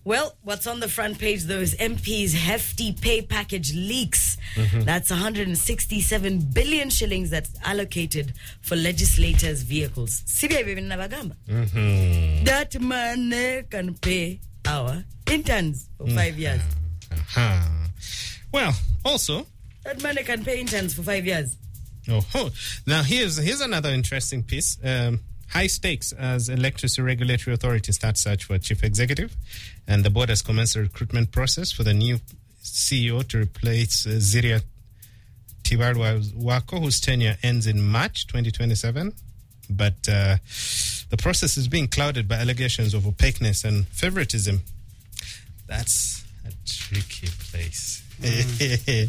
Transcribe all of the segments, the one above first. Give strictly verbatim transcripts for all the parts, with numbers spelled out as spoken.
Well, what's on the front page, though, is M P's hefty pay package leaks. Mm-hmm. That's one hundred sixty-seven billion shillings that's allocated for legislators' vehicles. Mm-hmm. That money can pay our interns for mm-hmm. five years. Uh-huh. Well, also... That money can pay interns for five years. Oh, oh. Now, here's, here's another interesting piece. Um, high stakes as Electricity Regulatory Authority starts search for chief executive. And the board has commenced the recruitment process for the new C E O to replace uh, Ziria Tibarwa-Wako, whose tenure ends in March twenty twenty-seven. But uh, the process is being clouded by allegations of opaqueness and favoritism. That's a tricky place. Mm.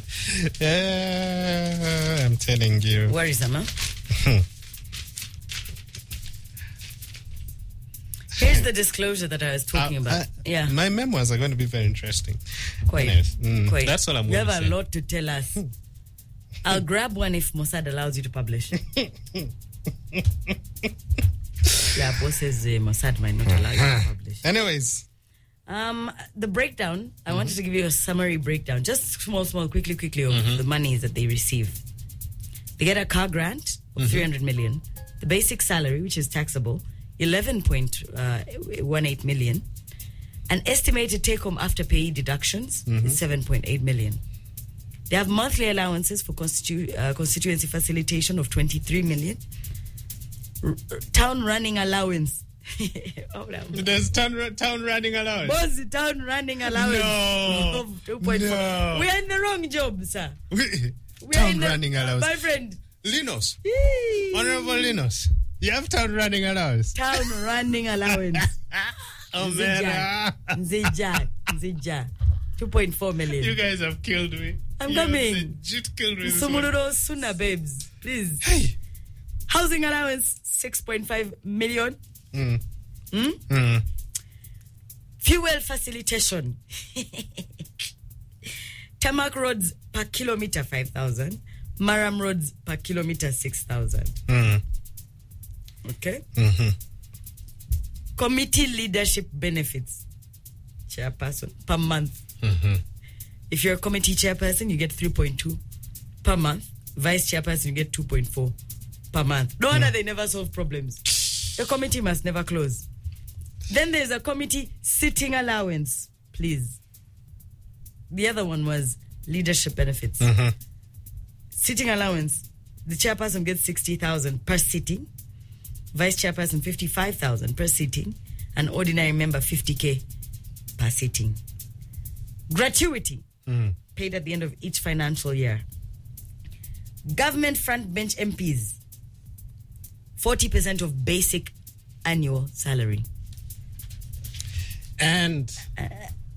uh, I'm telling you. Worrisome, huh? Here's the disclosure that I was talking uh, about. Uh, yeah. My memoirs are going to be very interesting. Quite. Anyways, mm, Quite. That's all I'm going to say. You have a lot to tell us. I'll grab one if Mossad allows you to publish. Yeah, boss says uh, Mossad might not allow you to publish. Anyways. Um, the breakdown, I mm-hmm. wanted to give you a summary breakdown. Just small, small, quickly, quickly of mm-hmm. the monies that they receive. They get a car grant of mm-hmm. three hundred million. The basic salary, which is taxable, eleven point one eight million. An estimated take-home after-pay deductions mm-hmm. is seven point eight million. They have monthly allowances for constitu- uh, constituency facilitation of twenty-three million. R- town running allowance. oh, There's town, town running allowance? Boss, town running allowance no. of two point four. No. We are in the wrong job, sir. We, we town running the, allowance. My friend. Linus. Honorable Linus. You have town running allowance. Town running allowance. oh, man. Nzija. Nzija. two point four million. You guys have killed me. I'm you coming. Have killed me. Sumuluro Suna, babes. Please. Hey. Housing allowance, six point five million. Mm. Hmm? Mm. Fuel facilitation. Tarmac roads per kilometer, five thousand. Maram roads per kilometer, six thousand. Mm. Okay? Mm-hmm. Committee leadership benefits. Chairperson per month. Mm-hmm. If you're a committee chairperson, you get three point two per month. Vice chairperson, you get two point four per month. No wonder mm. they never solve problems. The committee must never close. Then there's a committee sitting allowance, please. The other one was leadership benefits. Mm-hmm. Sitting allowance, the chairperson gets sixty thousand per sitting, vice chairperson fifty-five thousand per sitting, and ordinary member fifty thousand per sitting. Gratuity, mm. paid at the end of each financial year. Government front bench M Ps, forty percent of basic annual salary. And uh,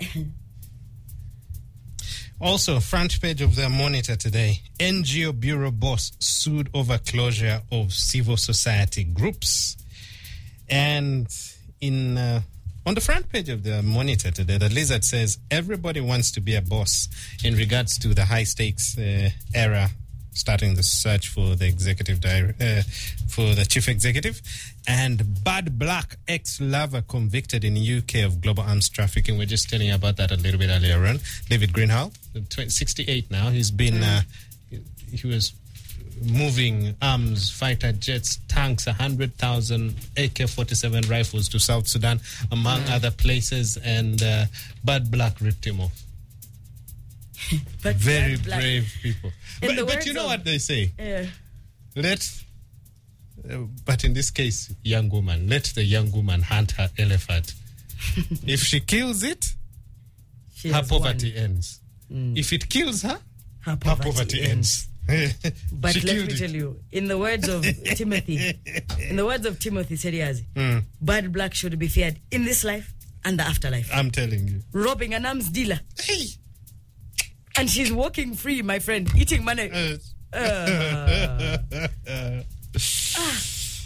also, front page of their Monitor today, N G O Bureau boss sued over closure of civil society groups. And in uh, on the front page of the Monitor today, the Lizard says everybody wants to be a boss in regards to the high stakes uh, era, starting the search for the executive di- uh, for the chief executive. And Bad Black, ex-lover convicted in the U K of global arms trafficking. We're just telling you about that a little bit earlier on. David Greenhalgh, sixty-eight now. He's been, mm. uh, he was moving arms, fighter jets, tanks, one hundred thousand A K forty-seven rifles to South Sudan, among mm. other places. And uh, Bad Black ripped him off. But very brave people. But, but you know of, what they say? Yeah. Let, uh, but in this case, young woman, let the young woman hunt her elephant. If she kills it, she her poverty won. ends. Mm. If it kills her, her poverty, her poverty ends. ends. But she let me it. tell you, in the words of Timothy, in the words of Timothy Seriazi, mm. Bad Black should be feared in this life and the afterlife. I'm telling you. Robbing an arms dealer. Hey. And she's walking free, my friend, eating money. Uh. Uh. ah.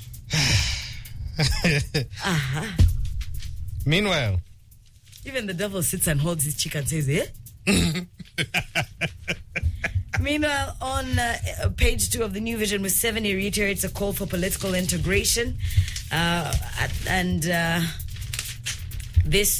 uh-huh. Meanwhile, even the devil sits and holds his cheek and says, eh? Meanwhile, on uh, page two of the New Vision, Museveni reiterates a call for political integration. Uh, and uh, this